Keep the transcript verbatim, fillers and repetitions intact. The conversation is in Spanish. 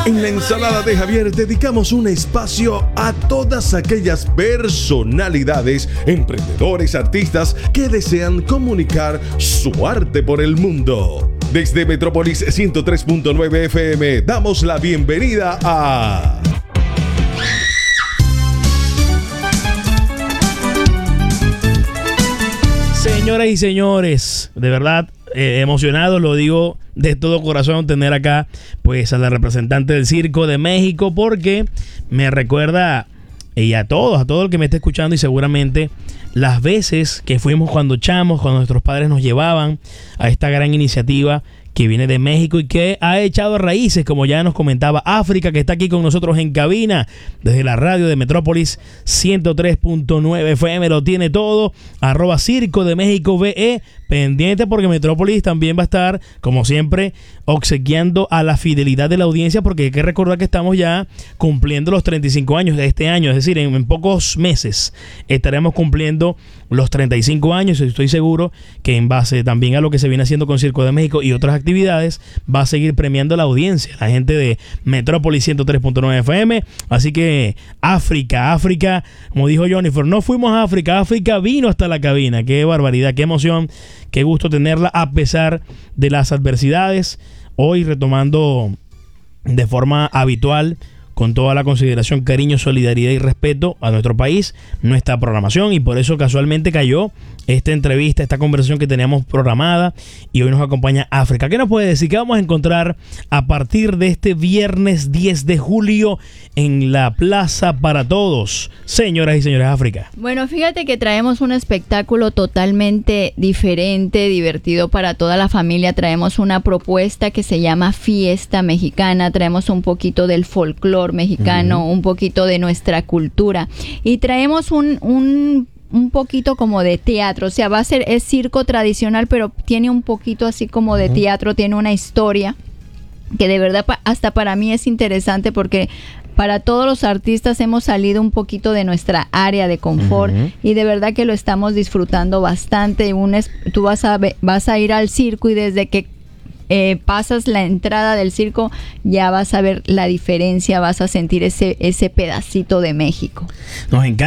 En la ensalada de Javier dedicamos un espacio a todas aquellas personalidades, emprendedores, artistas que desean comunicar su arte por el mundo. Desde Metrópolis ciento tres punto nueve F M damos la bienvenida a... Señoras y señores, de verdad eh, emocionado, lo digo de todo corazón, tener acá pues a la representante del Circo de México, porque me recuerda, y a todos, a todo el que me esté escuchando, y seguramente las veces que fuimos cuando chamos, cuando nuestros padres nos llevaban a esta gran iniciativa que viene de México y que ha echado raíces, como ya nos comentaba África, que está aquí con nosotros en cabina desde la radio de Metrópolis ciento tres punto nueve F M. Lo tiene todo, arroba Circo de México V E, pendiente porque Metrópolis también va a estar, como siempre, obsequiando a la fidelidad de la audiencia, porque hay que recordar que estamos ya cumpliendo los treinta y cinco años de este año, es decir, en, en pocos meses estaremos cumpliendo los treinta y cinco años, y estoy seguro que en base también a lo que se viene haciendo con Circo de México y otras actividades, va a seguir premiando a la audiencia, la gente de Metrópolis ciento tres punto nueve F M. Así que África, África, como dijo Jennifer, no fuimos a África, África vino hasta la cabina. Qué barbaridad, qué emoción, qué gusto tenerla a pesar de las adversidades. Hoy retomando de forma habitual, con toda la consideración, cariño, solidaridad y respeto a nuestro país, nuestra programación, y por eso casualmente cayó esta entrevista, esta conversación que teníamos programada, y hoy nos acompaña África. ¿Qué nos puede decir? ¿Qué vamos a encontrar a partir de este viernes diez de julio en la Plaza para Todos? Señoras y señores, África. Bueno, fíjate que traemos un espectáculo totalmente diferente, divertido para toda la familia. Traemos una propuesta que se llama Fiesta Mexicana. Traemos un poquito del folclore mexicano, uh-huh. un poquito de nuestra cultura, y traemos un, un un poquito como de teatro, o sea, va a ser, es circo tradicional, pero tiene un poquito así como de uh-huh. teatro, tiene una historia que de verdad pa- hasta para mí es interesante, porque para todos los artistas hemos salido un poquito de nuestra área de confort, uh-huh. y de verdad que lo estamos disfrutando bastante. Un es, tú vas a, vas a ir al circo, y desde que Eh, pasas la entrada del circo, ya vas a ver la diferencia, vas a sentir ese, ese pedacito de México. Nos encanta.